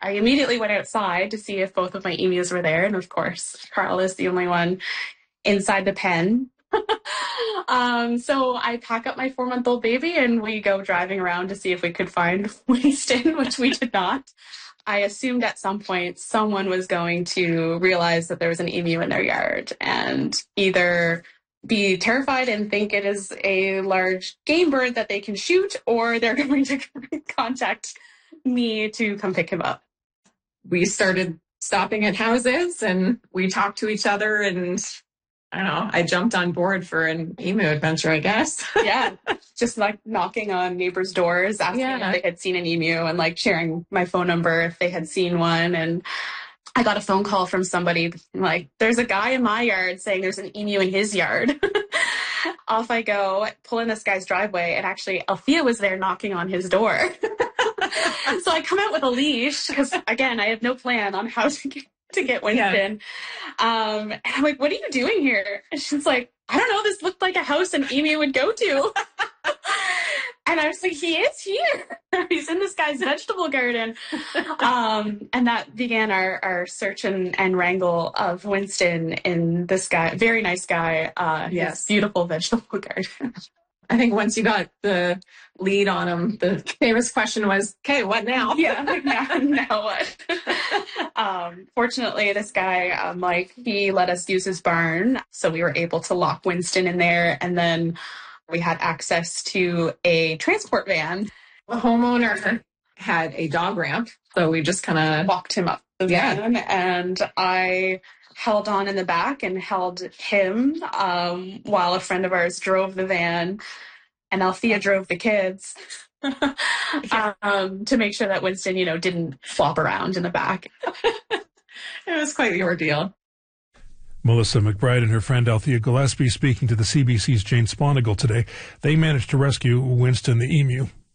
I immediately went outside to see if both of my emus were there. And of course, Carl is the only one inside the pen. So I pack up my 4-month-old baby and we go driving around to see if we could find Winston, which we did not. I assumed at some point someone was going to realize that there was an emu in their yard and either be terrified and think it is a large game bird that they can shoot, or they're going to contact me to come pick him up. We started stopping at houses and we talked to each other, and I don't know, I jumped on board for an emu adventure, I guess. Yeah, just like knocking on neighbors' doors, asking if they had seen an emu, and like sharing my phone number if they had seen one. And I got a phone call from somebody like, there's a guy in my yard saying there's an emu in his yard. Off I go, pull in this guy's driveway, and actually Althea was there knocking on his door. So I come out with a leash because, again, I have no plan on how to get Winston. And I'm like, what are you doing here? And she's like, I don't know, this looked like a house an emu would go to. And I was like, he is here. He's in this guy's vegetable garden. And that began our search and wrangle of Winston in this guy, very nice guy, his beautiful vegetable garden. I think once you got the lead on him, the famous question was, okay, what now? Yeah, like now what? Fortunately, this guy, Mike, he let us use his barn. So we were able to lock Winston in there. And then we had access to a transport van. The homeowner had a dog ramp, so we just kind of walked him up the van, and I held on in the back and held him while a friend of ours drove the van, and Althea drove the kids to make sure that Winston, didn't flop around in the back. It was quite the ordeal. Melissa McBride and her friend Althea Gillespie speaking to the CBC's Jane Sponigal today. They managed to rescue Winston the emu.